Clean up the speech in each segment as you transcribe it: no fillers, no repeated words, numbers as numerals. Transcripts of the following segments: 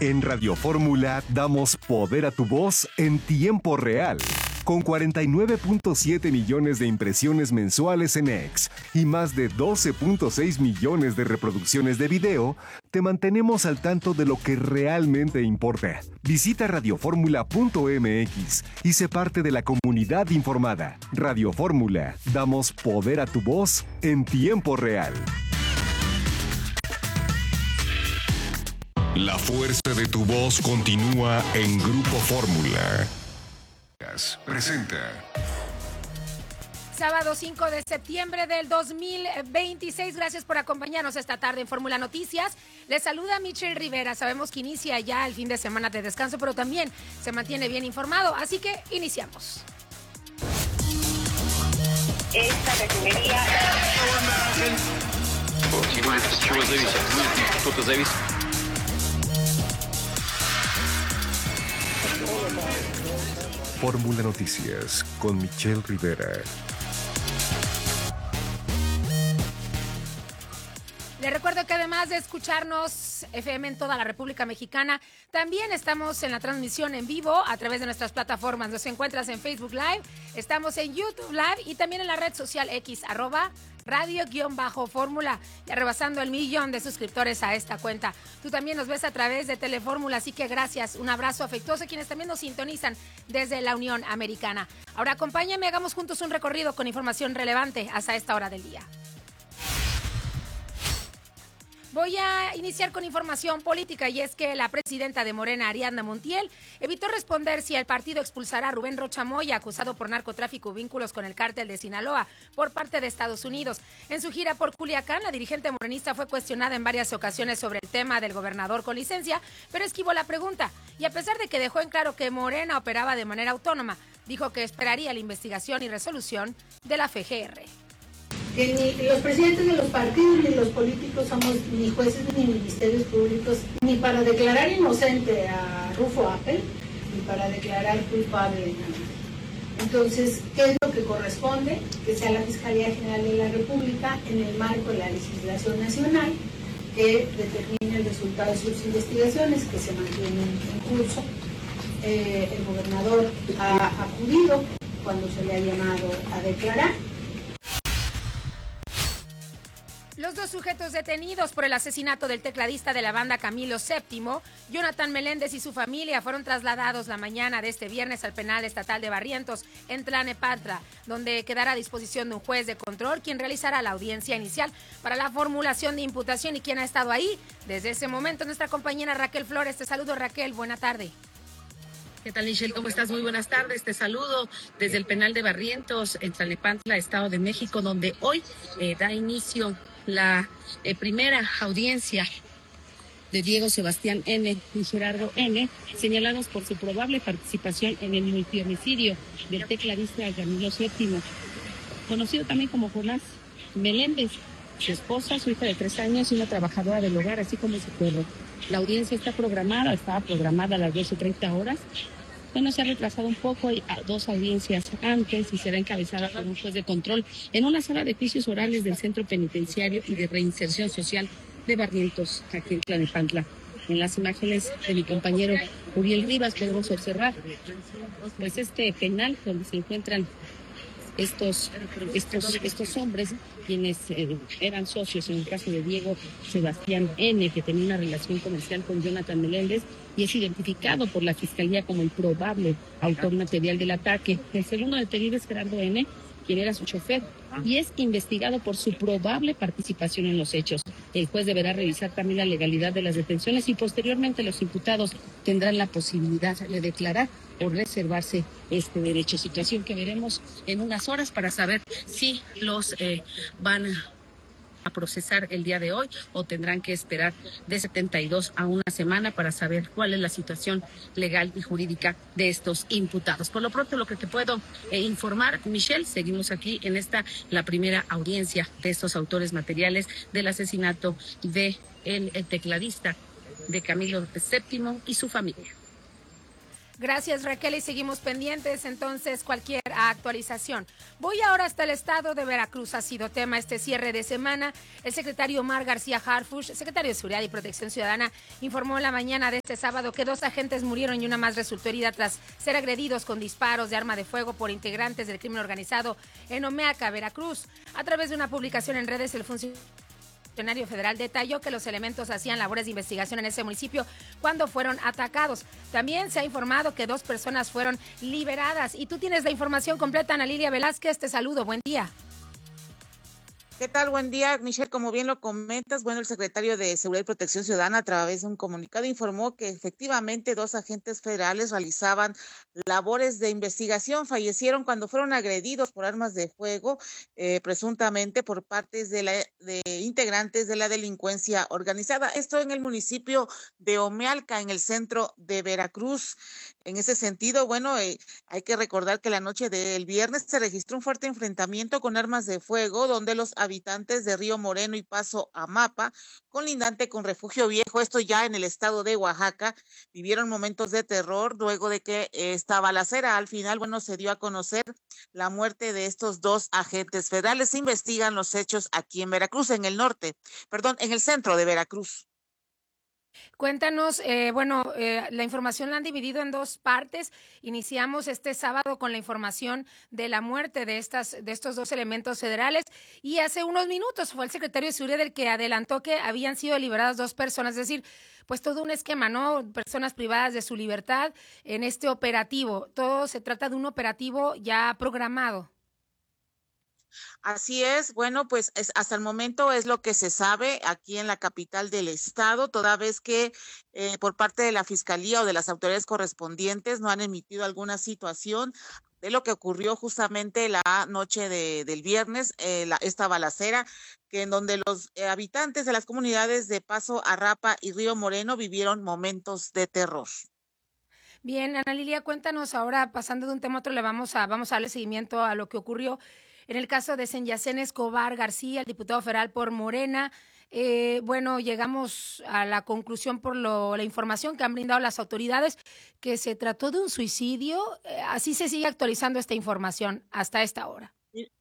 En Radio Fórmula damos poder a tu voz en tiempo real. Con 49.7 millones de impresiones mensuales en X y más de 12.6 millones de reproducciones de video, te mantenemos al tanto de lo que realmente importa. Visita radioformula.mx y sé parte de la comunidad informada. Radio Fórmula, damos poder a tu voz en tiempo real. La fuerza de tu voz continúa en Grupo Fórmula. Presenta. Sábado 5 de septiembre del 2026. Gracias por acompañarnos esta tarde en Fórmula Noticias. Les saluda Michelle Rivera. Sabemos que inicia ya el fin de semana de descanso, pero también se mantiene bien informado. Así que iniciamos. Esta refinería... Fórmula Noticias con Michelle Rivera. Les recuerdo que además de escucharnos FM en toda la República Mexicana, también estamos en la transmisión en vivo a través de nuestras plataformas. Nos encuentras en Facebook Live, estamos en YouTube Live y también en la red social X, @radio_fórmula, ya rebasando el 1,000,000 de suscriptores a esta cuenta. Tú también nos ves a través de Telefórmula, así que gracias, un abrazo afectuoso a quienes también nos sintonizan desde la Unión Americana. Ahora acompáñame, hagamos juntos un recorrido con información relevante hasta esta hora del día. Voy a iniciar con información política y es que la presidenta de Morena, Ariadna Montiel, evitó responder si el partido expulsará a Rubén Rocha Moya, acusado por narcotráfico y vínculos con el cártel de Sinaloa por parte de Estados Unidos. En su gira por Culiacán, la dirigente morenista fue cuestionada en varias ocasiones sobre el tema del gobernador con licencia, pero esquivó la pregunta. Y a pesar de que dejó en claro que Morena operaba de manera autónoma, dijo que esperaría la investigación y resolución de la FGR. Que ni los presidentes de los partidos ni los políticos somos ni jueces ni ministerios públicos, ni para declarar inocente a Rufo Apple, ni para declarar culpable. Entonces, ¿qué es lo que corresponde? Que sea la Fiscalía General de la República, en el marco de la legislación nacional, que determine el resultado de sus investigaciones, que se mantienen en curso. El gobernador ha acudido cuando se le ha llamado a declarar. Los dos sujetos detenidos por el asesinato del tecladista de la banda Camilo VII, Jonathan Meléndez y su familia, fueron trasladados la mañana de este viernes al penal estatal de Barrientos, en Tlalnepantla, donde quedará a disposición de un juez de control, quien realizará la audiencia inicial para la formulación de imputación y quien ha estado ahí desde ese momento. Nuestra compañera Raquel Flores. Te saludo, Raquel, buena tarde. ¿Qué tal, Michelle? ¿Cómo estás? Muy buenas tardes. Te saludo desde el penal de Barrientos, en Tlalnepantla, Estado de México, donde hoy da inicio la primera audiencia de Diego Sebastián N. y Gerardo N., señalados por su probable participación en el multihomicidio del tecladista Camilo VII, conocido también como Jonás Meléndez, su esposa, su hija de 3 años y una trabajadora del hogar, así como su perro. La audiencia estaba programada a las 12:30 horas. Bueno, se ha retrasado un poco, hay 2 audiencias antes y será encabezada por un juez de control en una sala de juicios orales del Centro Penitenciario y de Reinserción Social de Barrientos, aquí en Tlalnepantla. En las imágenes de mi compañero Uriel Rivas podemos observar pues este penal donde se encuentran estos hombres, quienes eran socios en el caso de Diego Sebastián N., que tenía una relación comercial con Jonathan Meléndez y es identificado por la Fiscalía como el probable autor material del ataque. El segundo detenido es Gerardo N., quien era su chofer, y es investigado por su probable participación en los hechos. El juez deberá revisar también la legalidad de las detenciones y posteriormente los imputados tendrán la posibilidad de declarar o reservarse este derecho. Situación que veremos en unas horas para saber si los van a procesar el día de hoy o tendrán que esperar de 72 a una semana para saber cuál es la situación legal y jurídica de estos imputados. Por lo pronto, lo que te puedo informar, Michelle, seguimos aquí en la primera audiencia de estos autores materiales del asesinato de el tecladista de Camilo VII y su familia. Gracias, Raquel, y seguimos pendientes, entonces, cualquier actualización. Voy ahora hasta el estado de Veracruz. Ha sido tema este cierre de semana. El secretario Omar García Harfuch, secretario de Seguridad y Protección Ciudadana, informó en la mañana de este sábado que 2 agentes murieron y una más resultó herida tras ser agredidos con disparos de arma de fuego por integrantes del crimen organizado en Omeaca, Veracruz. A través de una publicación en redes, el funcionario federal detalló que los elementos hacían labores de investigación en ese municipio cuando fueron atacados. También se ha informado que 2 personas fueron liberadas. Y tú tienes la información completa, Ana Lilia Velázquez. Te saludo, buen día. ¿Qué tal? Buen día, Michelle. Como bien lo comentas, el secretario de Seguridad y Protección Ciudadana, a través de un comunicado, informó que efectivamente 2 agentes federales realizaban labores de investigación. Fallecieron cuando fueron agredidos por armas de fuego, presuntamente por partes de integrantes de la delincuencia organizada. Esto en el municipio de Omealca, en el centro de Veracruz. En ese sentido, hay que recordar que la noche del viernes se registró un fuerte enfrentamiento con armas de fuego, donde los habitantes de Río Moreno y Paso Amapa, colindante con Refugio Viejo, esto ya en el estado de Oaxaca, vivieron momentos de terror luego de que esta balacera al final, se dio a conocer la muerte de estos 2 agentes federales. Se investigan los hechos aquí en Veracruz, en el centro de Veracruz. Cuéntanos, la información la han dividido en 2 partes. Iniciamos este sábado con la información de la muerte de estos 2 elementos federales, y hace unos minutos fue el secretario de Seguridad el que adelantó que habían sido liberadas 2 personas, es decir, pues todo un esquema, ¿no? Personas privadas de su libertad en este operativo. Todo se trata de un operativo ya programado. Así es, hasta el momento es lo que se sabe aquí en la capital del estado, toda vez que por parte de la Fiscalía o de las autoridades correspondientes no han emitido alguna situación de lo que ocurrió justamente la noche del viernes, esta balacera, en donde los habitantes de las comunidades de Paso Arrapa y Río Moreno vivieron momentos de terror. Bien, Ana Lilia, cuéntanos ahora, pasando de un tema a otro, vamos a darle seguimiento a lo que ocurrió en el caso de Senyacén Escobar García, el diputado federal por Morena. Llegamos a la conclusión por la información que han brindado las autoridades que se trató de un suicidio. Así se sigue actualizando esta información hasta esta hora.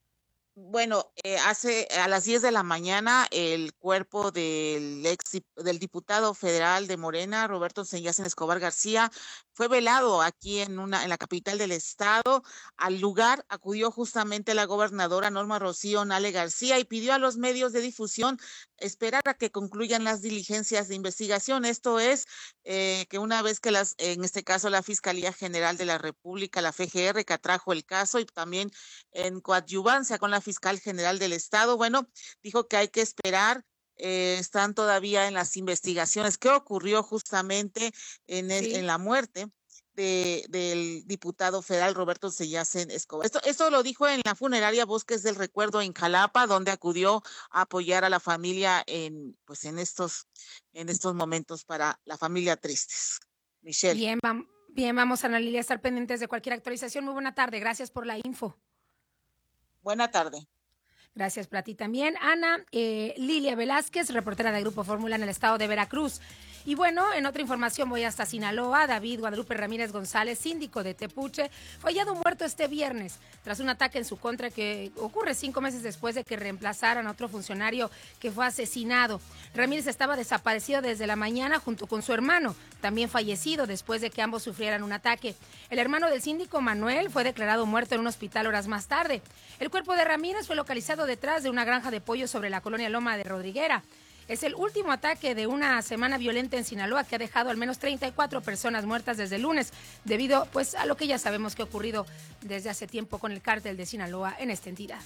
Hace a las 10 de la mañana el cuerpo del diputado federal de Morena, Roberto Senyacén Escobar García, fue velado aquí en la capital del estado. Al lugar acudió justamente la gobernadora Norma Rocío Nale García y pidió a los medios de difusión esperar a que concluyan las diligencias de investigación. Esto es que una vez que en este caso la Fiscalía General de la República, la FGR, que atrajo el caso, y también en coadyuvancia con la Fiscal General del Estado, dijo que hay que esperar. Están todavía en las investigaciones. ¿Qué ocurrió justamente en la muerte del diputado federal Roberto Senyacén Escobar? Esto lo dijo en la funeraria Bosques del Recuerdo en Jalapa, donde acudió a apoyar a la familia en estos momentos para la familia tristes. Michelle. Bien, vamos, Ana Lilia, a estar pendientes de cualquier actualización. Muy buena tarde, gracias por la info. Buena tarde. Gracias para ti también, Ana. Lilia Velázquez, reportera de Grupo Fórmula en el estado de Veracruz. Y en otra información voy hasta Sinaloa. David Guadalupe Ramírez González, síndico de Tepuche, fue hallado muerto este viernes tras un ataque en su contra que ocurre 5 meses después de que reemplazaran a otro funcionario que fue asesinado. Ramírez estaba desaparecido desde la mañana junto con su hermano, también fallecido después de que ambos sufrieran un ataque. El hermano del síndico, Manuel, fue declarado muerto en un hospital horas más tarde. El cuerpo de Ramírez fue localizado detrás de una granja de pollo sobre la colonia Loma de Rodriguera. Es el último ataque de una semana violenta en Sinaloa que ha dejado al menos 34 personas muertas desde el lunes, debido a lo que ya sabemos que ha ocurrido desde hace tiempo con el cártel de Sinaloa en esta entidad.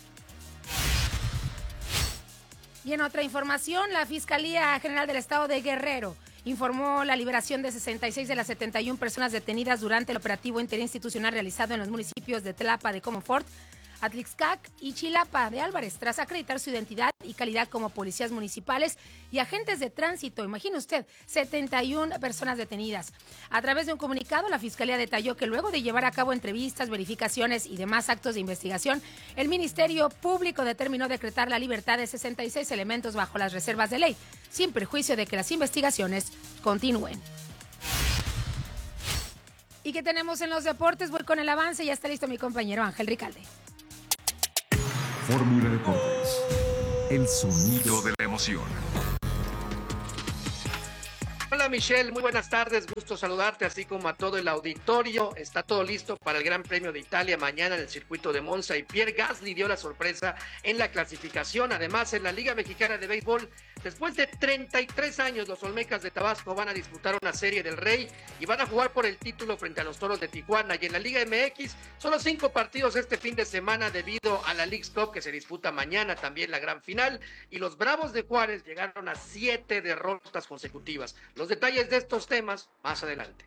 Y en otra información, la Fiscalía General del Estado de Guerrero informó la liberación de 66 de las 71 personas detenidas durante el operativo interinstitucional realizado en los municipios de Tlapa de Comonfort, Atlixcac y Chilapa de Álvarez, tras acreditar su identidad y calidad como policías municipales y agentes de tránsito. Imagine usted, 71 personas detenidas. A través de un comunicado, la Fiscalía detalló que luego de llevar a cabo entrevistas, verificaciones y demás actos de investigación, el Ministerio Público determinó decretar la libertad de 66 elementos bajo las reservas de ley, sin perjuicio de que las investigaciones continúen. ¿Y qué tenemos en los deportes? Voy con el avance, ya está listo mi compañero Ángel Ricalde. Fórmula Deportes, el sonido de la emoción. Hola Michelle, muy buenas tardes, gusto saludarte, así como a todo el auditorio. Está todo listo para el Gran Premio de Italia mañana en el circuito de Monza y Pierre Gasly dio la sorpresa en la clasificación. Además, en la Liga Mexicana de Béisbol, después de 33 años, los Olmecas de Tabasco van a disputar una Serie del Rey y van a jugar por el título frente a los Toros de Tijuana. Y en la Liga MX, solo 5 partidos este fin de semana debido a la Leagues Cup que se disputa mañana, también la gran final. Y los Bravos de Juárez llegaron a 7 derrotas consecutivas. Los detalles de estos temas más adelante.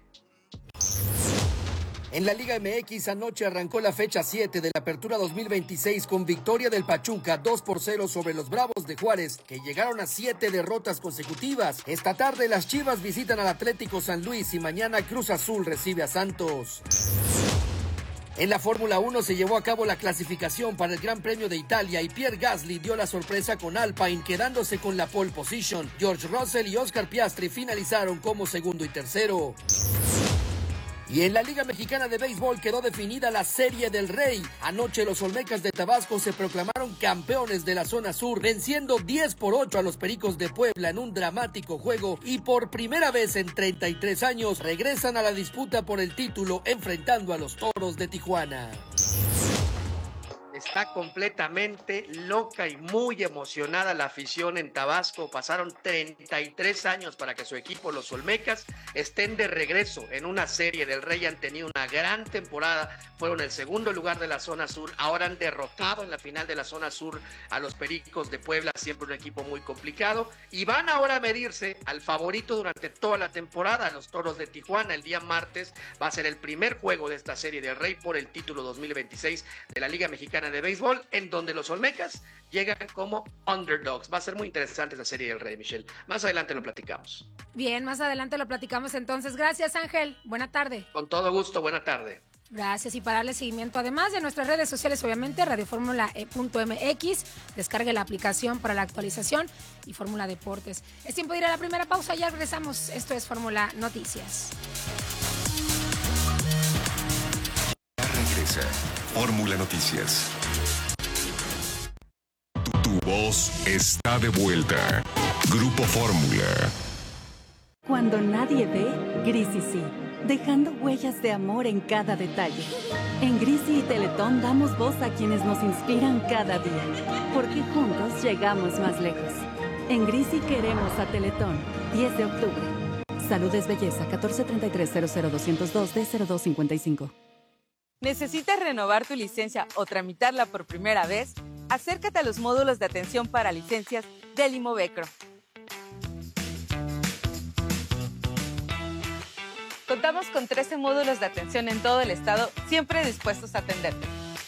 En la Liga MX anoche arrancó la fecha 7 de la Apertura 2026 con victoria del Pachuca 2-0 sobre los Bravos de Juárez, que llegaron a 7 derrotas consecutivas. Esta tarde las Chivas visitan al Atlético San Luis y mañana Cruz Azul recibe a Santos. En la Fórmula 1 se llevó a cabo la clasificación para el Gran Premio de Italia y Pierre Gasly dio la sorpresa con Alpine, quedándose con la pole position. George Russell y Oscar Piastri finalizaron como segundo y tercero. Y en la Liga Mexicana de Béisbol quedó definida la Serie del Rey. Anoche los Olmecas de Tabasco se proclamaron campeones de la zona sur, venciendo 10-8 a los Pericos de Puebla en un dramático juego y por primera vez en 33 años regresan a la disputa por el título enfrentando a los Toros de Tijuana. Está completamente loca y muy emocionada la afición en Tabasco. Pasaron 33 años para que su equipo, los Olmecas, estén de regreso en una Serie del Rey. Han tenido una gran temporada, fueron el segundo lugar de la zona sur, ahora han derrotado en la final de la zona sur a los Pericos de Puebla, siempre un equipo muy complicado, y van ahora a medirse al favorito durante toda la temporada, los Toros de Tijuana. El día martes va a ser el primer juego de esta Serie del Rey por el título 2026 de la Liga Mexicana de Béisbol, en donde los Olmecas llegan como underdogs. Va a ser muy interesante esa Serie del Rey, Michelle. Más adelante lo platicamos. Bien, más adelante lo platicamos entonces. Gracias, Ángel. Buena tarde. Con todo gusto, buena tarde. Gracias, y para darle seguimiento, además de nuestras redes sociales, obviamente, radioformula.mx, descargue la aplicación para la actualización y Fórmula Deportes. Es tiempo de ir a la primera pausa, ya regresamos. Esto es Fórmula Noticias. Ya regresa Fórmula Noticias. Tu voz está de vuelta. Grupo Fórmula. Cuando nadie ve, Grisi sí, dejando huellas de amor en cada detalle. En Grisi y Teletón damos voz a quienes nos inspiran cada día, porque juntos llegamos más lejos. En Grisi queremos a Teletón. 10 de octubre. Salud es belleza. 1433-00202-D0255. ¿Necesitas renovar tu licencia o tramitarla por primera vez? Acércate a los módulos de atención para licencias del Imovecro. Contamos con 13 módulos de atención en todo el estado, siempre dispuestos a atenderte.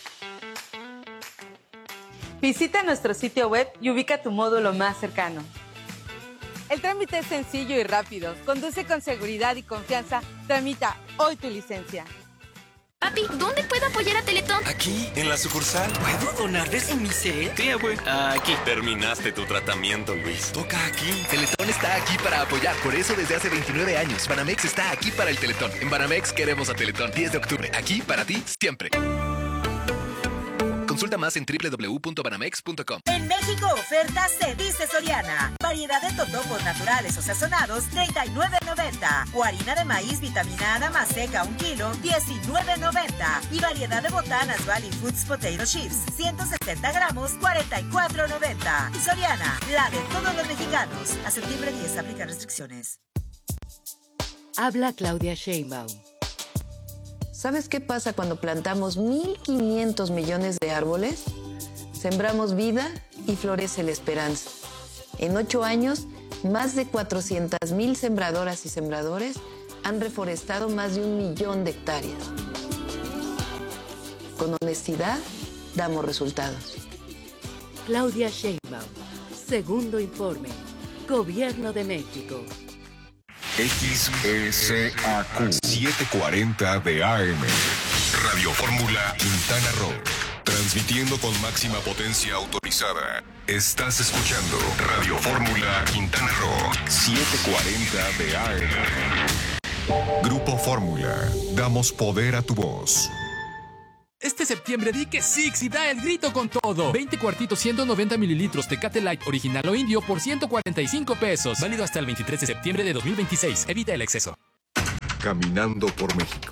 Visita nuestro sitio web y ubica tu módulo más cercano. El trámite es sencillo y rápido. Conduce con seguridad y confianza. Tramita hoy tu licencia. Papi, ¿dónde puedo apoyar a Teletón? Aquí, en la sucursal. ¿Puedo donar desde mi set? Sí, güey. Aquí. Terminaste tu tratamiento, Luis. Toca aquí. Teletón está aquí para apoyar. Por eso desde hace 29 años, Banamex está aquí para el Teletón. En Banamex queremos a Teletón. 10 de octubre. Aquí para ti, siempre. Consulta más en www.banamex.com. En México, ofertas se dice Soriana. Variedad de totopos naturales o sazonados, $39.90. O harina de maíz vitaminada más seca, 1 kilo, $19.90. Y variedad de botanas Valley Foods Potato Chips, 160 gramos, $44.90. Soriana, la de todos los mexicanos. A septiembre 10, aplica restricciones. Habla Claudia Sheinbaum. ¿Sabes qué pasa cuando plantamos 1.500 millones de árboles? Sembramos vida y florece la esperanza. En 8 años, más de 400,000 sembradoras y sembradores han reforestado más de 1 millón de hectáreas. Con honestidad, damos resultados. Claudia Sheinbaum, segundo informe. Gobierno de México. XECAQ 740 de AM. Radio Fórmula Quintana Roo. Transmitiendo con máxima potencia autorizada. Estás escuchando Radio Fórmula Quintana Roo 740 de AM. Grupo Fórmula, damos poder a tu voz. Este septiembre di que Six y da el grito con todo. 20 cuartitos 190 mililitros Tecate Light original o indio por 145 pesos. Válido hasta el 23 de septiembre de 2026. Evita el exceso. Caminando por México.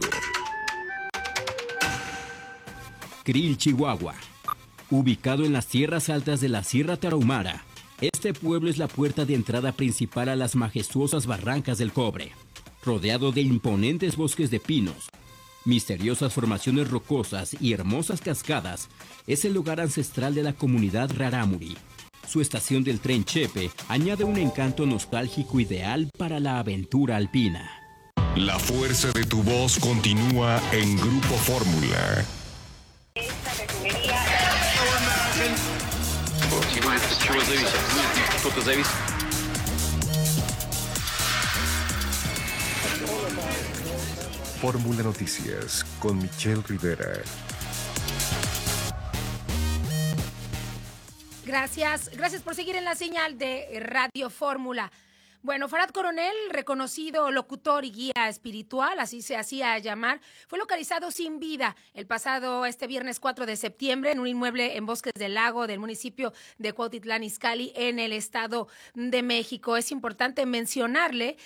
Krill, Chihuahua. Ubicado en las tierras altas de la Sierra Tarahumara, este pueblo es la puerta de entrada principal a las majestuosas barrancas del Cobre. Rodeado de imponentes bosques de pinos, misteriosas formaciones rocosas y hermosas cascadas, es el lugar ancestral de la comunidad Rarámuri. Su estación del tren Chepe añade un encanto nostálgico ideal para la aventura alpina. La fuerza de tu voz continúa en Grupo Fórmula. Esta refinería... Fórmula Noticias con Michelle Rivera. Gracias por seguir en la señal de Radio Fórmula. Bueno, Farad Coronel, reconocido locutor y guía espiritual, así se hacía llamar, fue localizado sin vida el pasado viernes 4 de septiembre en un inmueble en Bosques del Lago del municipio de Cuautitlán Izcalli en el Estado de México. Es importante mencionarle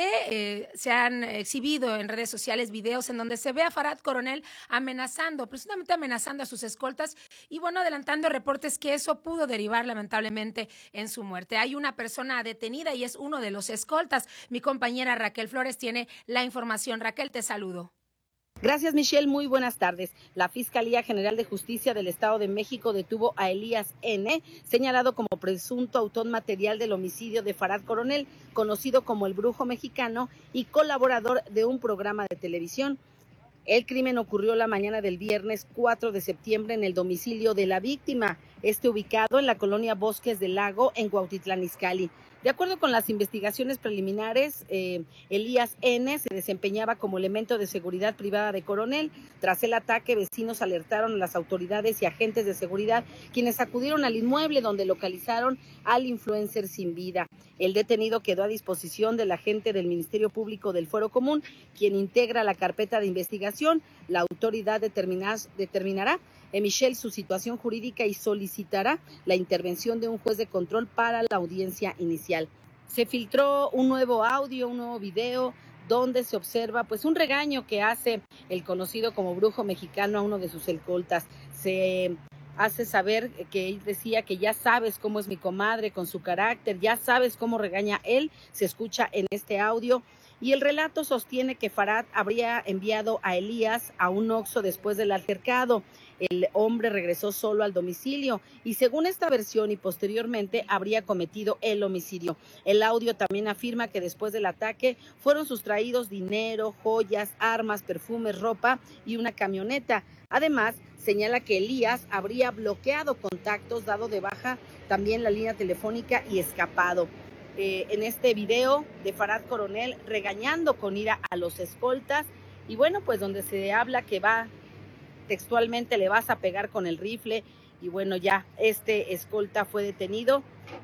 que se han exhibido en redes sociales videos en donde se ve a Farad Coronel presuntamente amenazando a sus escoltas y adelantando reportes que eso pudo derivar lamentablemente en su muerte. Hay una persona detenida y es uno de los escoltas. Mi compañera Raquel Flores tiene la información. Raquel, te saludo. Gracias, Michelle. Muy buenas tardes. La Fiscalía General de Justicia del Estado de México detuvo a Elías N., señalado como presunto autor material del homicidio de Farad Coronel, conocido como el Brujo Mexicano y colaborador de un programa de televisión. El crimen ocurrió la mañana del viernes 4 de septiembre en el domicilio de la víctima, ubicado en la colonia Bosques del Lago, en Cuautitlán Izcalli. De acuerdo con las investigaciones preliminares, Elías N. se desempeñaba como elemento de seguridad privada de Coronel. Tras el ataque, vecinos alertaron a las autoridades y agentes de seguridad, quienes acudieron al inmueble donde localizaron al influencer sin vida. El detenido quedó a disposición del agente del Ministerio Público del Fuero Común, quien integra la carpeta de investigación. La autoridad determinará Michelle su situación jurídica y solicitará la intervención de un juez de control para la audiencia inicial. Se filtró un nuevo audio, un nuevo video donde se observa un regaño que hace el conocido como Brujo Mexicano a uno de sus escoltas. Se hace saber que él decía que ya sabes cómo es mi comadre con su carácter, ya sabes cómo regaña él, se escucha en este audio. Y el relato sostiene que Farad habría enviado a Elías a un Oxxo después del altercado. El hombre regresó solo al domicilio y según esta versión y posteriormente habría cometido el homicidio. El audio también afirma que después del ataque fueron sustraídos dinero, joyas, armas, perfumes, ropa y una camioneta. Además, señala que Elías habría bloqueado contactos, dado de baja también la línea telefónica y escapado. En este video de Farad Coronel regañando con ira a los escoltas y donde se habla que va textualmente le vas a pegar con el rifle y ya este escolta fue detenido,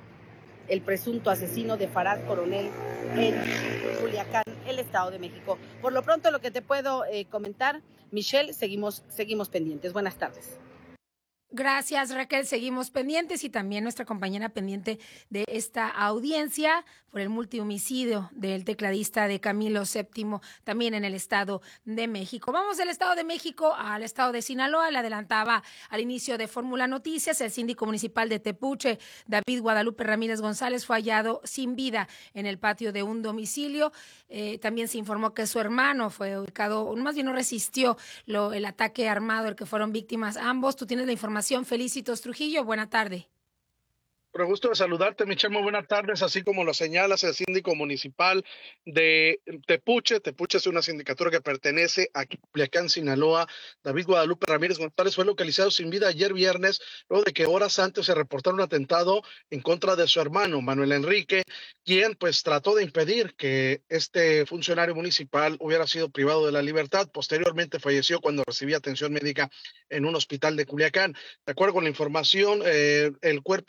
el presunto asesino de Farad Coronel en Culiacán, el Estado de México. Por lo pronto lo que te puedo comentar, Michelle, seguimos pendientes. Buenas tardes. Gracias, Raquel. Seguimos pendientes y también nuestra compañera pendiente de esta audiencia por el multihomicidio del tecladista de Camilo VII, también en el Estado de México. Vamos del Estado de México al Estado de Sinaloa. Le adelantaba al inicio de Fórmula Noticias, el síndico municipal de Tepuche, David Guadalupe Ramírez González, fue hallado sin vida en el patio de un domicilio. También se informó que su hermano fue ubicado, más bien no resistió el ataque armado del que fueron víctimas ambos. Tú tienes la información. Felicitos Trujillo, buena tarde. Con gusto de saludarte, Michelle, muy buenas tardes. Así como lo señalas, el síndico municipal de Tepuche es una sindicatura que pertenece a Culiacán, Sinaloa. David Guadalupe Ramírez González fue localizado sin vida ayer viernes, luego de que horas antes se reportara un atentado en contra de su hermano, Manuel Enrique, quien trató de impedir que este funcionario municipal hubiera sido privado de la libertad. Posteriormente falleció cuando recibía atención médica en un hospital de Culiacán. De acuerdo con la información, el cuerpo del síndico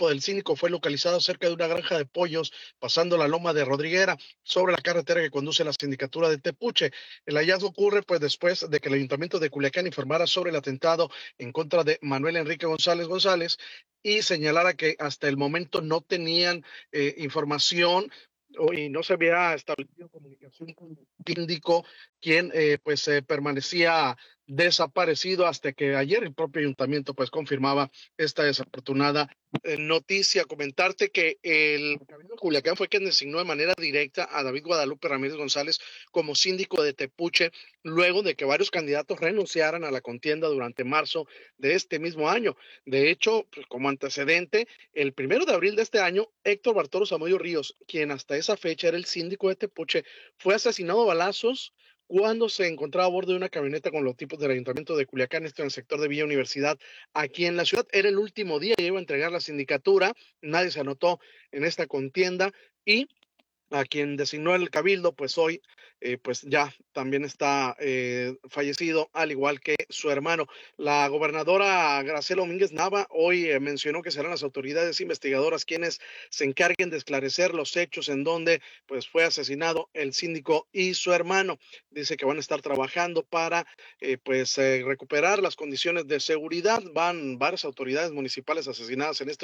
síndico fue localizado cerca de una granja de pollos, pasando la loma de Rodriguera, sobre la carretera que conduce a la sindicatura de Tepuche. El hallazgo ocurre pues después de que el ayuntamiento de Culiacán informara sobre el atentado en contra de Manuel Enrique González y señalara que hasta el momento no tenían información y no se había establecido comunicación con el síndico, quien permanecía desaparecido hasta que ayer el propio ayuntamiento pues confirmaba esta desafortunada noticia. Comentarte que el Cabildo de Culiacán fue quien designó de manera directa a David Guadalupe Ramírez González como síndico de Tepuche, luego de que varios candidatos renunciaran a la contienda durante marzo de este mismo año. De hecho, pues, como antecedente, el 1 de abril de este año, Héctor Bartolo Zamudio Ríos, quien hasta esa fecha era el síndico de Tepuche, fue asesinado a balazos cuando se encontraba a bordo de una camioneta con los tipos del Ayuntamiento de Culiacán, esto en el sector de Villa Universidad, aquí en la ciudad. Era el último día que iba a entregar la sindicatura, nadie se anotó en esta contienda y a quien designó el Cabildo, pues hoy pues ya también está fallecido, al igual que su hermano. La gobernadora Graciela Domínguez Nava hoy mencionó que serán las autoridades investigadoras quienes se encarguen de esclarecer los hechos en donde pues fue asesinado el síndico y su hermano. Dice que van a estar trabajando para recuperar las condiciones de seguridad. Van varias autoridades municipales asesinadas en este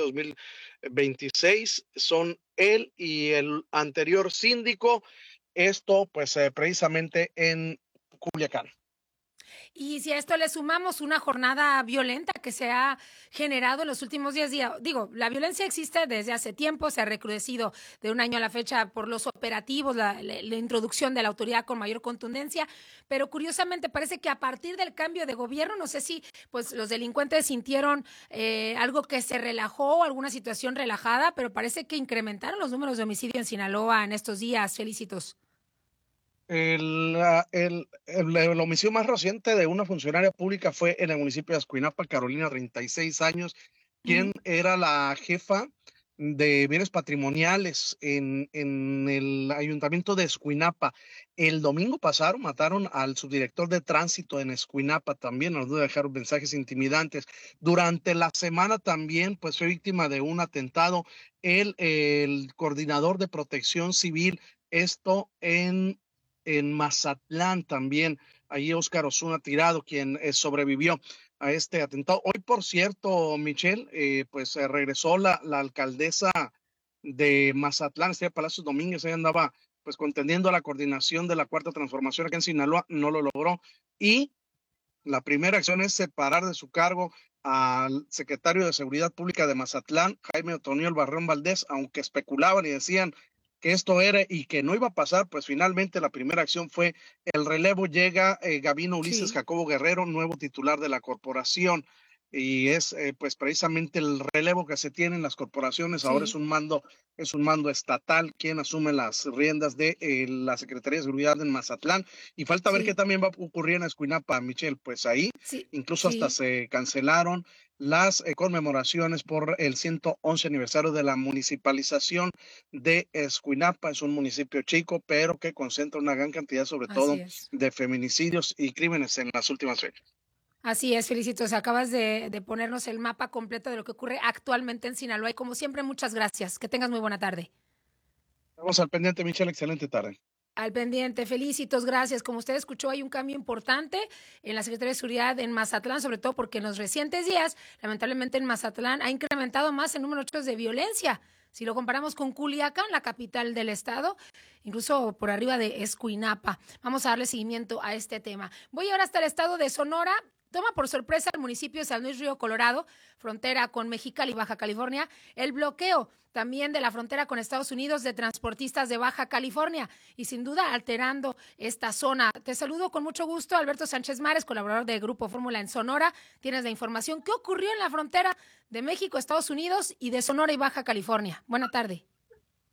2026, son él y el anterior síndico, esto pues precisamente en Culiacán. Y si a esto le sumamos una jornada violenta que se ha generado en los últimos 10 días, digo, la violencia existe desde hace tiempo, se ha recrudecido de un año a la fecha por los operativos, la introducción de la autoridad con mayor contundencia, pero curiosamente parece que a partir del cambio de gobierno, no sé si pues los delincuentes sintieron algo que se relajó, alguna situación relajada, pero parece que incrementaron los números de homicidio en Sinaloa en estos días. Felicitos. El homicidio más reciente de una funcionaria pública fue en el municipio de Escuinapa, Carolina, 36 años, quien era la jefa de bienes patrimoniales en el ayuntamiento de Escuinapa. El domingo pasado mataron al subdirector de tránsito en Escuinapa también, nos dejaron mensajes intimidantes. Durante la semana también pues fue víctima de un atentado el coordinador de protección civil, esto en Mazatlán también, ahí Óscar Osuna Tirado, quien sobrevivió a este atentado. Hoy, por cierto, Michelle, regresó la alcaldesa de Mazatlán, Estrella Palacios Domínguez, ella andaba pues contendiendo a la coordinación de la Cuarta Transformación aquí en Sinaloa, no lo logró, y la primera acción es separar de su cargo al secretario de Seguridad Pública de Mazatlán, Jaime Otoniel Barrón Valdés, aunque especulaban y decían que esto era y que no iba a pasar, pues finalmente la primera acción fue el relevo. Llega Gabino Ulises Jacobo Guerrero, nuevo titular de la corporación, y es pues precisamente el relevo que se tiene en las corporaciones. Ahora es un mando estatal quien asume las riendas de la Secretaría de Seguridad en Mazatlán, y falta ver qué también va a ocurrir en Escuinapa, Michelle. Pues ahí incluso hasta se cancelaron las conmemoraciones por el 111 aniversario de la municipalización de Escuinapa. Es un municipio chico, pero que concentra una gran cantidad, sobre todo, de feminicidios y crímenes en las últimas fechas. Así es, Felicitos. Acabas de ponernos el mapa completo de lo que ocurre actualmente en Sinaloa y como siempre, muchas gracias. Que tengas muy buena tarde. Vamos al pendiente, Michelle. Excelente tarde. Al pendiente, Felicitos, gracias. Como usted escuchó, hay un cambio importante en la Secretaría de Seguridad en Mazatlán, sobre todo porque en los recientes días, lamentablemente en Mazatlán, ha incrementado más el número de hechos de violencia. Si lo comparamos con Culiacán, la capital del estado, incluso por arriba de Escuinapa. Vamos a darle seguimiento a este tema. Voy ahora hasta el estado de Sonora. Toma por sorpresa al municipio de San Luis Río Colorado, frontera con Mexicali, Baja California, el bloqueo también de la frontera con Estados Unidos de transportistas de Baja California y sin duda alterando esta zona. Te saludo con mucho gusto, Alberto Sánchez Mares, colaborador de Grupo Fórmula en Sonora. Tienes la información. ¿Qué ocurrió en la frontera de México, Estados Unidos y de Sonora y Baja California? Buena tarde.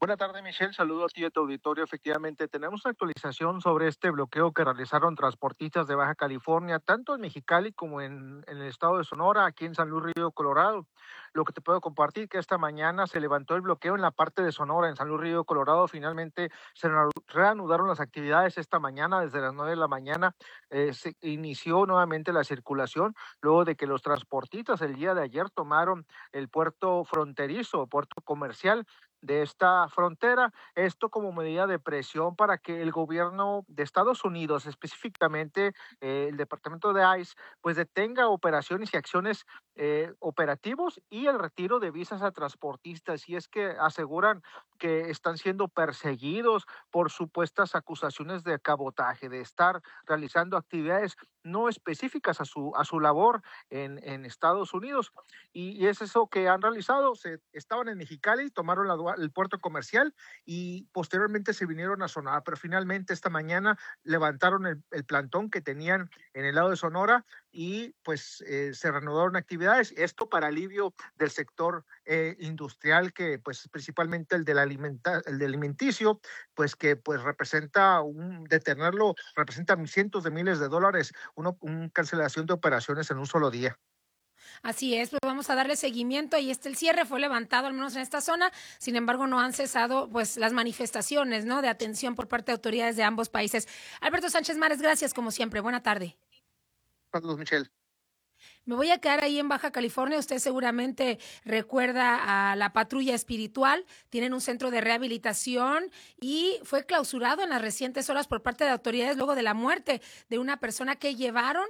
Buenas tardes, Michelle. Saludo a ti y a tu auditorio. Efectivamente, tenemos una actualización sobre este bloqueo que realizaron transportistas de Baja California, tanto en Mexicali como en el estado de Sonora, aquí en San Luis Río Colorado. Lo que te puedo compartir que esta mañana se levantó el bloqueo en la parte de Sonora, en San Luis Río Colorado. Finalmente se reanudaron las actividades esta mañana, desde las 9 de la mañana se inició nuevamente la circulación, luego de que los transportistas el día de ayer tomaron el puerto fronterizo, puerto comercial de esta frontera, esto como medida de presión para que el gobierno de Estados Unidos, específicamente el departamento de ICE, pues detenga operaciones y acciones operativos y el retiro de visas a transportistas. Y es que aseguran que están siendo perseguidos por supuestas acusaciones de cabotaje, de estar realizando actividades no específicas a su labor en Estados Unidos. Y es eso que han realizado. Estaban en Mexicali, tomaron el puerto comercial y posteriormente se vinieron a Sonora, pero finalmente esta mañana levantaron el plantón que tenían en el lado de Sonora y pues se reanudaron actividades. Esto para alivio del sector industrial, que pues principalmente el del alimenticio, pues que pues representa detenerlo, representa cientos de miles de dólares, una cancelación de operaciones en un solo día. Así es, pues vamos a darle seguimiento. Y el cierre fue levantado al menos en esta zona. Sin embargo, no han cesado pues las manifestaciones, ¿no?, de atención por parte de autoridades de ambos países. Alberto Sánchez Mares, gracias como siempre. Buena tarde. Saludos, Michelle. Me voy a quedar ahí en Baja California. Usted seguramente recuerda a la Patrulla Espiritual. Tienen un centro de rehabilitación y fue clausurado en las recientes horas por parte de autoridades luego de la muerte de una persona que llevaron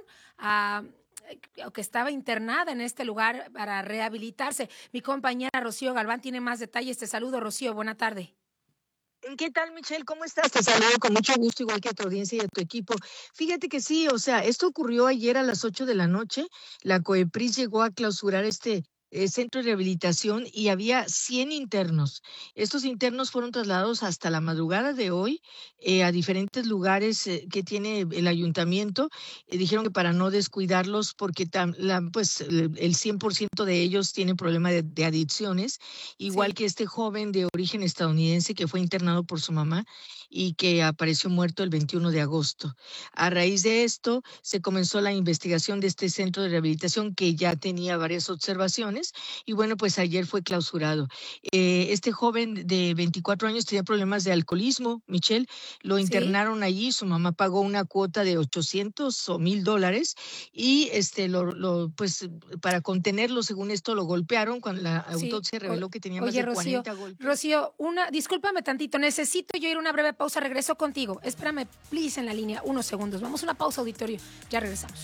que estaba internada en este lugar para rehabilitarse. Mi compañera Rocío Galván tiene más detalles. Te saludo, Rocío. Buena tarde. ¿Qué tal, Michelle? ¿Cómo estás? Te saludo con mucho gusto, igual que a tu audiencia y a tu equipo. Fíjate que sí, o sea, esto ocurrió ayer a las 8 de la noche. La COEPRIS llegó a clausurar este centro de rehabilitación y había 100 internos. Estos internos fueron trasladados hasta la madrugada de hoy a diferentes lugares que tiene el ayuntamiento. Dijeron que para no descuidarlos, porque pues el 100% de ellos tienen problema de adicciones, igual que este joven de origen estadounidense que fue internado por su mamá y que apareció muerto el 21 de agosto. A raíz de esto, se comenzó la investigación de este centro de rehabilitación que ya tenía varias observaciones y bueno, pues ayer fue clausurado. Este joven de 24 años tenía problemas de alcoholismo, Michelle, lo internaron allí, su mamá pagó una cuota de $800 o $1,000 y pues para contenerlo, según esto, lo golpearon cuando la autopsia reveló que tenía más de 40 golpes. Rocío, discúlpame tantito, necesito yo ir a una breve pausa, regreso contigo. Espérame, please, en la línea, unos segundos. Vamos a una pausa, auditorio, ya regresamos.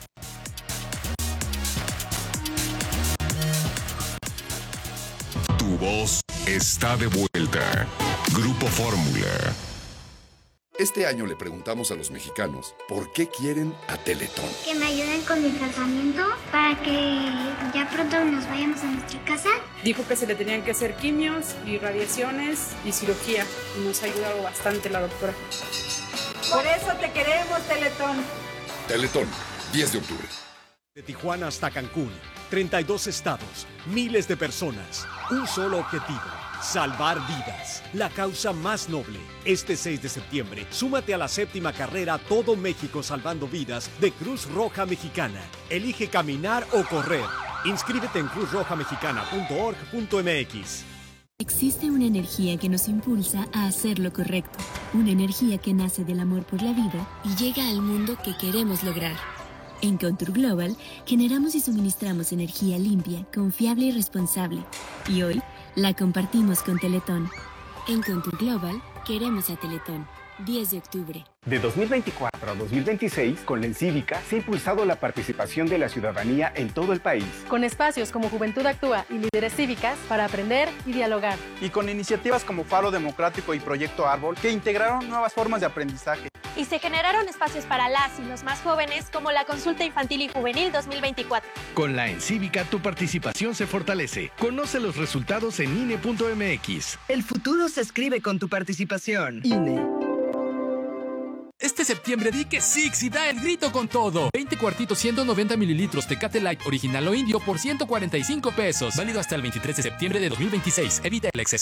Tu voz está de vuelta. Grupo Fórmula. Este año le preguntamos a los mexicanos por qué quieren a Teletón. Que me ayuden con mi tratamiento para que ya pronto nos vayamos a nuestra casa. Dijo que se le tenían que hacer quimios y radiaciones y cirugía. Y nos ha ayudado bastante la doctora. Por eso te queremos, Teletón. Teletón, 10 de octubre. De Tijuana hasta Cancún, 32 estados, miles de personas, un solo objetivo: salvar vidas, la causa más noble. Este 6 de septiembre, súmate a la 7ª carrera Todo México Salvando Vidas de Cruz Roja Mexicana. Elige caminar o correr. Inscríbete en cruzrojamexicana.org.mx. Existe una energía que nos impulsa a hacer lo correcto. Una energía que nace del amor por la vida y llega al mundo que queremos lograr. En Contour Global, generamos y suministramos energía limpia, confiable y responsable. Y hoy, la compartimos con Teletón. En Contour Global, queremos a Teletón. 10 de octubre. De 2024 a 2026, con la Encívica se ha impulsado la participación de la ciudadanía en todo el país. Con espacios como Juventud Actúa y Líderes Cívicas para aprender y dialogar. Y con iniciativas como Faro Democrático y Proyecto Árbol que integraron nuevas formas de aprendizaje. Y se generaron espacios para las y los más jóvenes como la Consulta Infantil y Juvenil 2024. Con la Encívica tu participación se fortalece. Conoce los resultados en INE.mx. El futuro se escribe con tu participación. INE. Este septiembre di que Six y da el grito con todo. 20 cuartitos 190 mililitros Tecate Light original o indio por $145. Válido hasta el 23 de septiembre de 2026. Evita el exceso.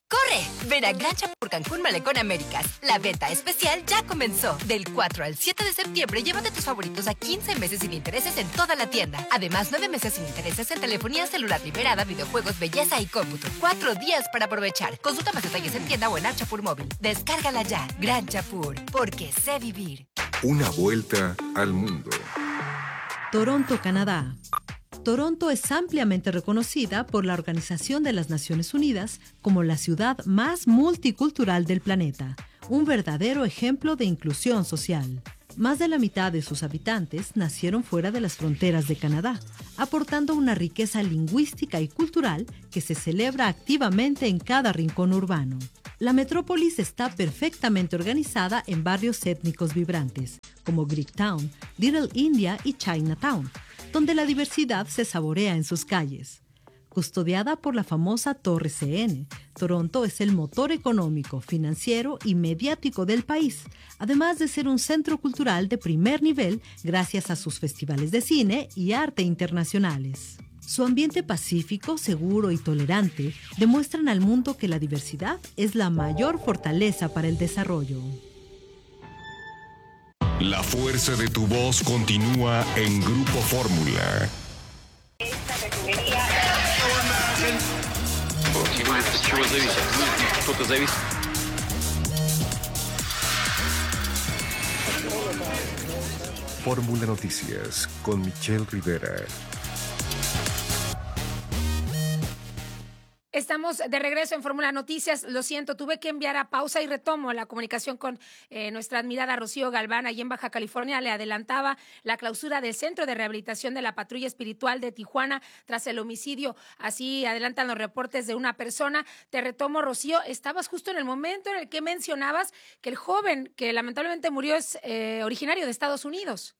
¡Corre! Ven a Gran Chapur Cancún Malecón Américas. La venta especial ya comenzó. Del 4 al 7 de septiembre, llévate tus favoritos a 15 meses sin intereses en toda la tienda. Además, 9 meses sin intereses en telefonía celular liberada, videojuegos, belleza y cómputo. 4 días para aprovechar. Consulta más detalles en tienda o en App Chapur Móvil. Descárgala ya. Gran Chapur, porque sé vivir. Una vuelta al mundo. Toronto, Canadá. Toronto es ampliamente reconocida por la Organización de las Naciones Unidas como la ciudad más multicultural del planeta, un verdadero ejemplo de inclusión social. Más de la mitad de sus habitantes nacieron fuera de las fronteras de Canadá, aportando una riqueza lingüística y cultural que se celebra activamente en cada rincón urbano. La metrópolis está perfectamente organizada en barrios étnicos vibrantes, como Greektown, Little India y Chinatown, donde la diversidad se saborea en sus calles. Custodiada por la famosa Torre CN, Toronto es el motor económico, financiero y mediático del país, además de ser un centro cultural de primer nivel gracias a sus festivales de cine y arte internacionales. Su ambiente pacífico, seguro y tolerante demuestran al mundo que la diversidad es la mayor fortaleza para el desarrollo. La fuerza de tu voz continúa en Grupo Fórmula. Fórmula Noticias con Michelle Rivera. Estamos de regreso en Fórmula Noticias. Lo siento, tuve que enviar a pausa y retomo la comunicación con nuestra admirada Rocío Galván. Allí en Baja California le adelantaba la clausura del Centro de Rehabilitación de la Patrulla Espiritual de Tijuana tras el homicidio. Así adelantan los reportes de una persona. Te retomo, Rocío. Estabas justo en el momento en el que mencionabas que el joven que lamentablemente murió es originario de Estados Unidos.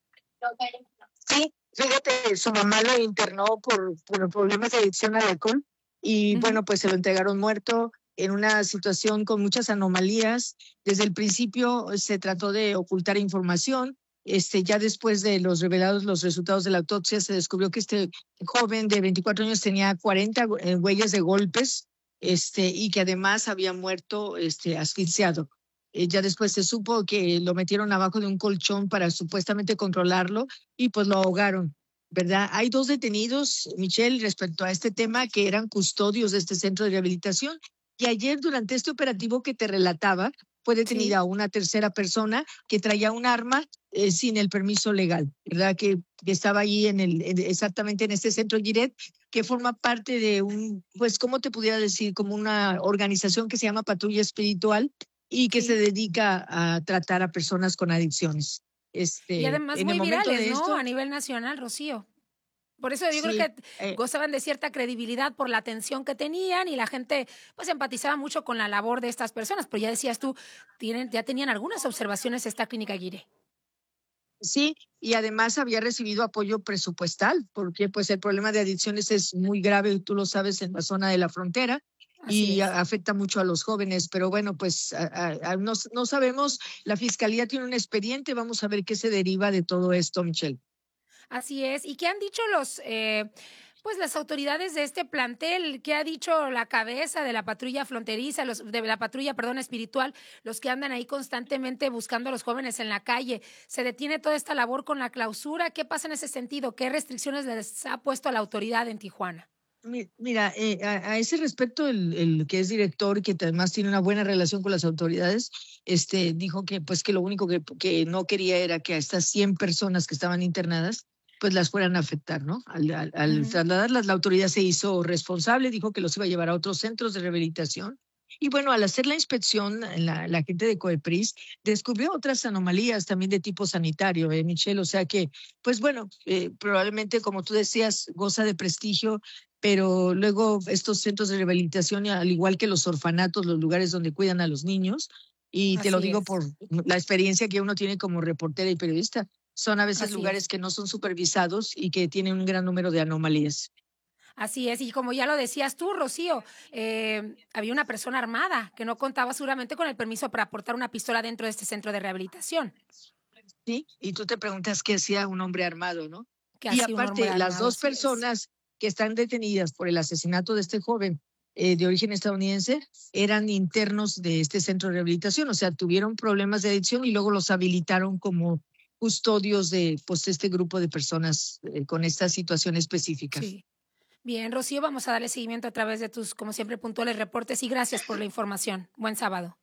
Sí, fíjate, su mamá lo internó por problemas de adicción al alcohol. Y bueno, pues se lo entregaron muerto en una situación con muchas anomalías. Desde el principio se trató de ocultar información. Ya después de los revelados los resultados de la autopsia, se descubrió que este joven de 24 años tenía 40 huellas de golpes y que además había muerto asfixiado. Ya después se supo que lo metieron abajo de un colchón para supuestamente controlarlo y pues lo ahogaron, ¿verdad? Hay 2 detenidos, Michelle, respecto a este tema, que eran custodios de este centro de rehabilitación. Y ayer, durante este operativo que te relataba, fue detenida una tercera persona que traía un arma sin el permiso legal, ¿verdad? Que estaba ahí exactamente en este centro Giret, que forma parte de pues, ¿cómo te pudiera decir? Como una organización que se llama Patrulla Espiritual y que se dedica a tratar a personas con adicciones. Y además muy virales, ¿no? A nivel nacional, Rocío. Por eso yo creo que gozaban de cierta credibilidad por la atención que tenían y la gente pues empatizaba mucho con la labor de estas personas. Pero ya decías tú, ya tenían algunas observaciones esta clínica Guiré. Sí, y además había recibido apoyo presupuestal, porque pues el problema de adicciones es muy grave, tú lo sabes, en la zona de la frontera. Y afecta mucho a los jóvenes, pero bueno, pues no sabemos, la Fiscalía tiene un expediente, vamos a ver qué se deriva de todo esto, Michelle. Así es, ¿y qué han dicho las autoridades de este plantel? ¿Qué ha dicho la cabeza de la patrulla fronteriza, de la patrulla, espiritual, los que andan ahí constantemente buscando a los jóvenes en la calle? ¿Se detiene toda esta labor con la clausura? ¿Qué pasa en ese sentido? ¿Qué restricciones les ha puesto la autoridad en Tijuana? Mira, a ese respecto, el que es director y que además tiene una buena relación con las autoridades, dijo que pues que lo único que no quería era que a estas 100 personas que estaban internadas pues las fueran a afectar, ¿no? Al trasladarlas, la autoridad se hizo responsable, dijo que los iba a llevar a otros centros de rehabilitación. Y bueno, al hacer la inspección, la gente de COEPRIS descubrió otras anomalías también de tipo sanitario, Michelle. O sea que, pues bueno, probablemente, como tú decías, goza de prestigio, pero luego estos centros de rehabilitación, al igual que los orfanatos, los lugares donde cuidan a los niños, y te lo digo por la experiencia que uno tiene como reportera y periodista, son a veces lugares que no son supervisados y que tienen un gran número de anomalías. Así es, y como ya lo decías tú, Rocío, había una persona armada que no contaba seguramente con el permiso para portar una pistola dentro de este centro de rehabilitación. Sí, y tú te preguntas qué hacía un hombre armado, ¿no? Y aparte, las 2 personas que están detenidas por el asesinato de este joven, de origen estadounidense, eran internos de este centro de rehabilitación, o sea, tuvieron problemas de adicción y luego los habilitaron como custodios de pues este grupo de personas con esta situación específica. Sí. Bien, Rocío, vamos a darle seguimiento a través de tus, como siempre, puntuales reportes y gracias por la información. Buen sábado.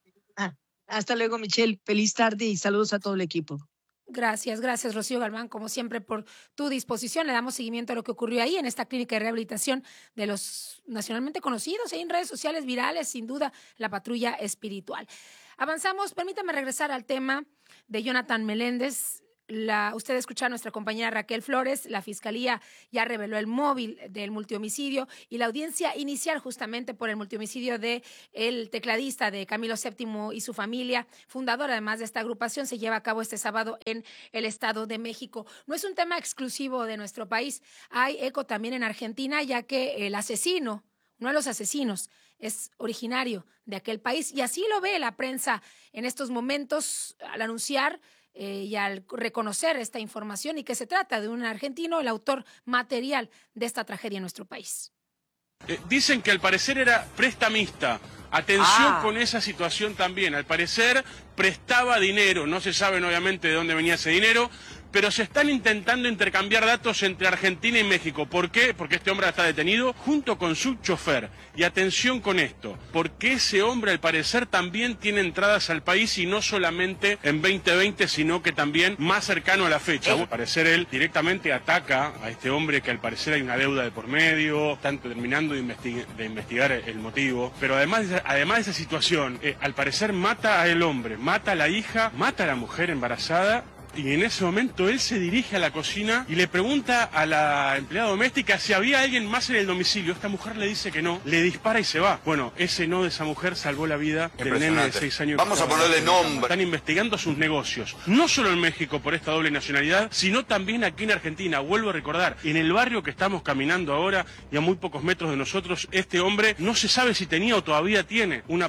Hasta luego, Michelle. Feliz tarde y saludos a todo el equipo. Gracias, Rocío Galván, como siempre, por tu disposición. Le damos seguimiento a lo que ocurrió ahí en esta clínica de rehabilitación de los nacionalmente conocidos, ahí en redes sociales virales, sin duda, la patrulla espiritual. Avanzamos, permítame regresar al tema de Jonathan Meléndez. Usted escucha a nuestra compañera Raquel Flores, la Fiscalía ya reveló el móvil del multihomicidio y la audiencia inicial justamente por el multihomicidio de el tecladista de Camilo VII y su familia, fundador además de esta agrupación, se lleva a cabo este sábado en el Estado de México. No es un tema exclusivo de nuestro país, hay eco también en Argentina, ya que el asesino, uno de los asesinos, es originario de aquel país y así lo ve la prensa en estos momentos al anunciar y al reconocer esta información y que se trata de un argentino, el autor material de esta tragedia en nuestro país. Dicen que al parecer era prestamista. Atención con esa situación también. Al parecer prestaba dinero. No se sabe obviamente de dónde venía ese dinero, pero se están intentando intercambiar datos entre Argentina y México. ¿Por qué? Porque este hombre está detenido junto con su chofer. Y atención con esto, porque ese hombre al parecer también tiene entradas al país y no solamente en 2020, sino que también más cercano a la fecha. Al parecer él directamente ataca a este hombre que al parecer hay una deuda de por medio, están terminando de investigar el motivo. Pero además de esa situación, al parecer mata al hombre, mata a la hija, mata a la mujer embarazada. Y en ese momento él se dirige a la cocina y le pregunta a la empleada doméstica si había alguien más en el domicilio. Esta mujer le dice que no, le dispara y se va. Bueno, ese no de esa mujer salvó la vida del nene de 6 años. Vamos a ponerle nombre. Están investigando sus negocios, no solo en México por esta doble nacionalidad, sino también aquí en Argentina. Vuelvo a recordar, en el barrio que estamos caminando ahora y a muy pocos metros de nosotros, este hombre no se sabe si tenía o todavía tiene una...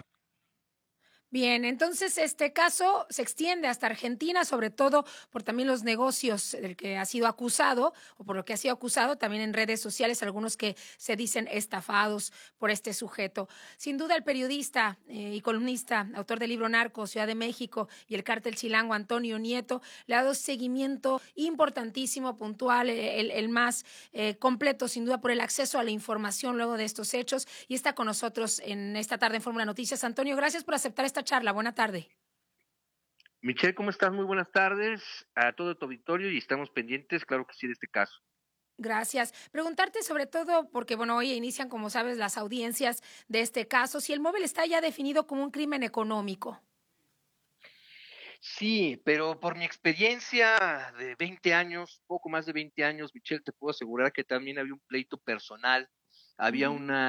Bien, entonces este caso se extiende hasta Argentina, sobre todo por también los negocios del que ha sido acusado o por lo que ha sido acusado, también en redes sociales, algunos que se dicen estafados por este sujeto. Sin duda el periodista y columnista, autor del libro Narcos, Ciudad de México y el cártel chilango, Antonio Nieto, le ha dado seguimiento importantísimo, puntual, el más completo, sin duda, por el acceso a la información luego de estos hechos y está con nosotros en esta tarde en Fórmula Noticias. Antonio, gracias por aceptar esta charla. Buena tarde. Michelle, ¿cómo estás? Muy buenas tardes a todo tu auditorio y estamos pendientes, claro que sí, de este caso. Gracias. Preguntarte sobre todo, porque bueno, hoy inician, como sabes, las audiencias de este caso, si el móvil está ya definido como un crimen económico. Sí, pero por mi experiencia de 20 años, poco más de 20 años, Michelle, te puedo asegurar que también había un pleito personal, había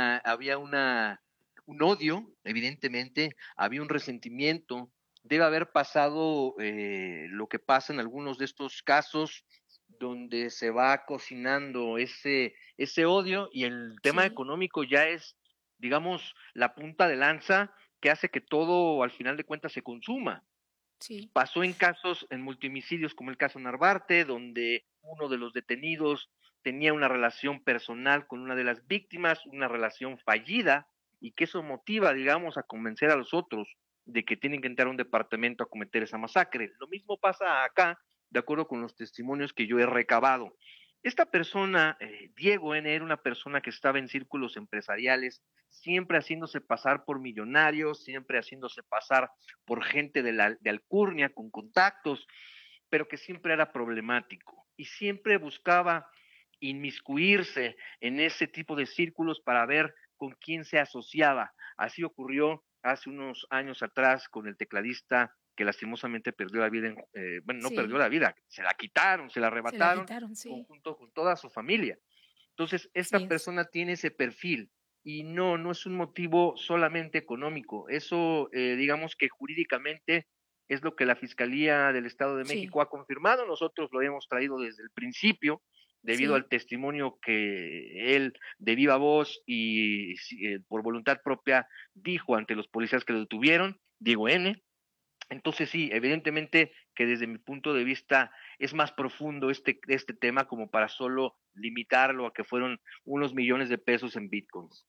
un odio, evidentemente, había un resentimiento, debe haber pasado lo que pasa en algunos de estos casos donde se va cocinando ese odio y el tema económico ya es, digamos, la punta de lanza que hace que todo al final de cuentas se consuma. Sí. Pasó en casos, en multihomicidios como el caso Narvarte, donde uno de los detenidos tenía una relación personal con una de las víctimas, una relación fallida, y que eso motiva, digamos, a convencer a los otros de que tienen que entrar a un departamento a cometer esa masacre. Lo mismo pasa acá, de acuerdo con los testimonios que yo he recabado. Esta persona, Diego N., era una persona que estaba en círculos empresariales, siempre haciéndose pasar por millonarios, siempre haciéndose pasar por gente de alcurnia, con contactos, pero que siempre era problemático y siempre buscaba inmiscuirse en ese tipo de círculos para ver con quién se asociaba. Así ocurrió hace unos años atrás con el tecladista que lastimosamente perdió la vida, perdió la vida, se la quitaron, se la arrebataron, junto con toda su familia. Entonces, esta persona tiene ese perfil y no es un motivo solamente económico. Eso, digamos que jurídicamente es lo que la Fiscalía del Estado de México ha confirmado. Nosotros lo hemos traído desde el principio, debido al testimonio que él de viva voz y por voluntad propia dijo ante los policías que lo detuvieron, Diego N. Entonces sí, evidentemente que desde mi punto de vista es más profundo este tema como para solo limitarlo a que fueron unos millones de pesos en bitcoins.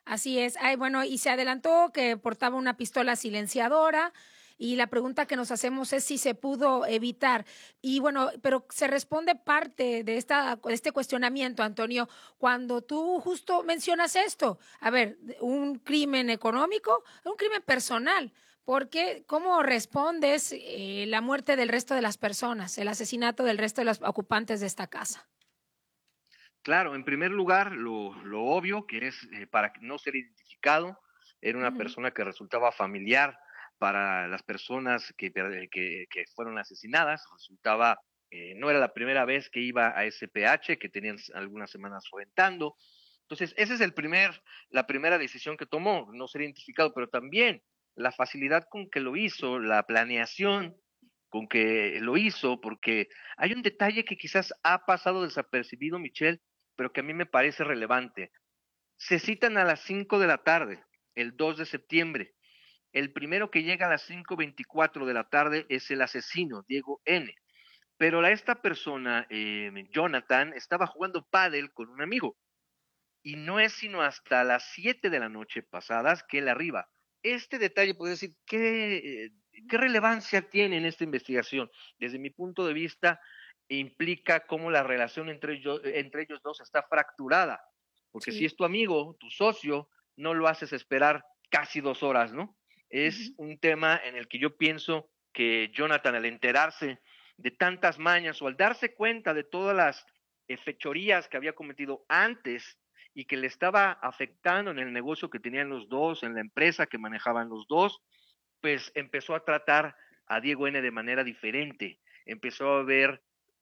Así es. Ay, bueno, y se adelantó que portaba una pistola silenciadora. Y la pregunta que nos hacemos es si se pudo evitar. Y bueno, pero se responde parte de este cuestionamiento, Antonio, cuando tú justo mencionas esto. A ver, un crimen económico, un crimen personal. Porque, ¿cómo respondes la muerte del resto de las personas, el asesinato del resto de los ocupantes de esta casa? Claro, en primer lugar, lo obvio, que es para no ser identificado, era una persona que resultaba familiar para las personas que fueron asesinadas. Resultaba, no era la primera vez que iba a SPH, que tenían algunas semanas rentando. Entonces, esa es la primera decisión que tomó, no ser identificado, pero también la facilidad con que lo hizo, la planeación con que lo hizo, porque hay un detalle que quizás ha pasado desapercibido, Michelle, pero que a mí me parece relevante. Se citan a las 5 de la tarde, el 2 de septiembre. El primero que llega a las 5:24 de la tarde es el asesino, Diego N. Pero esta persona, Jonathan, estaba jugando pádel con un amigo. Y no es sino hasta las 7 de la noche pasadas que él arriba. Este detalle, puede decir, ¿qué relevancia tiene en esta investigación? Desde mi punto de vista, implica cómo la relación entre ellos dos está fracturada. Porque si es tu amigo, tu socio, no lo haces esperar casi 2 horas, ¿no? Es un tema en el que yo pienso que Jonathan, al enterarse de tantas mañas o al darse cuenta de todas las fechorías que había cometido antes y que le estaba afectando en el negocio que tenían los dos, en la empresa que manejaban los dos, pues empezó a tratar a Diego N. de manera diferente. Empezó a ver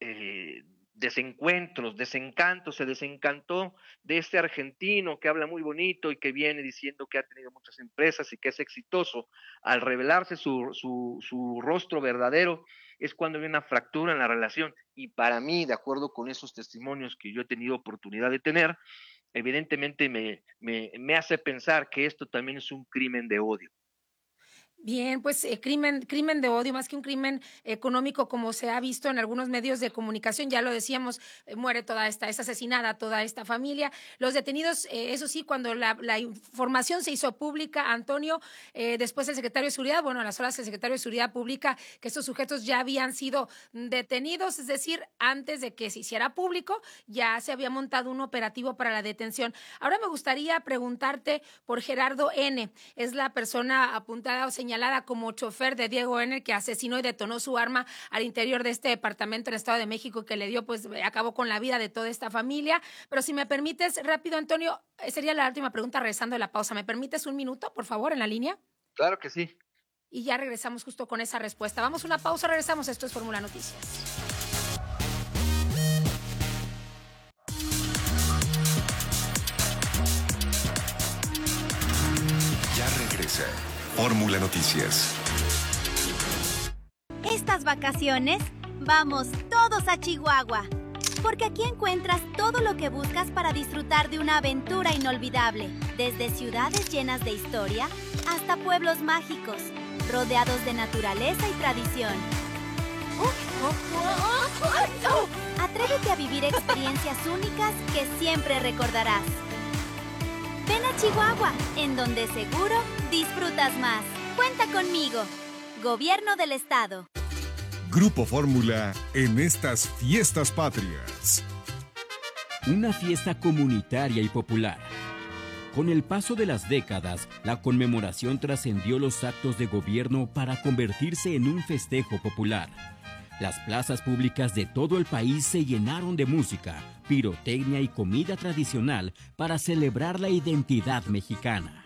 desencantos, se desencantó de este argentino que habla muy bonito y que viene diciendo que ha tenido muchas empresas y que es exitoso. Al revelarse su rostro verdadero es cuando hay una fractura en la relación, y para mí, de acuerdo con esos testimonios que yo he tenido oportunidad de tener, evidentemente me hace pensar que esto también es un crimen de odio. Bien, pues crimen de odio, más que un crimen económico, como se ha visto en algunos medios de comunicación. Ya lo decíamos, muere es asesinada toda esta familia. Los detenidos, eso sí, cuando la información se hizo pública, Antonio, después el secretario de Seguridad, bueno, a las horas el secretario de Seguridad publica que estos sujetos ya habían sido detenidos, es decir, antes de que se hiciera público, ya se había montado un operativo para la detención. Ahora me gustaría preguntarte por Gerardo N., es la persona apuntada o señalada como chofer de Diego N., que asesinó y detonó su arma al interior de este departamento en el Estado de México, que le dio, pues, acabó con la vida de toda esta familia. Pero si me permites, rápido, Antonio, sería la última pregunta regresando de la pausa. ¿Me permites un minuto, por favor, en la línea? Claro que sí. Y ya regresamos justo con esa respuesta. Vamos a una pausa, regresamos. Esto es Fórmula Noticias. Ya regresa Fórmula Noticias. Estas vacaciones, vamos todos a Chihuahua, porque aquí encuentras todo lo que buscas para disfrutar de una aventura inolvidable, desde ciudades llenas de historia hasta pueblos mágicos, rodeados de naturaleza y tradición. Atrévete a vivir experiencias únicas que siempre recordarás. Ven a Chihuahua, en donde seguro disfrutas más. Cuenta conmigo. Gobierno del Estado. Grupo Fórmula en estas fiestas patrias. Una fiesta comunitaria y popular. Con el paso de las décadas, la conmemoración trascendió los actos de gobierno para convertirse en un festejo popular. Las plazas públicas de todo el país se llenaron de música, pirotecnia y comida tradicional para celebrar la identidad mexicana.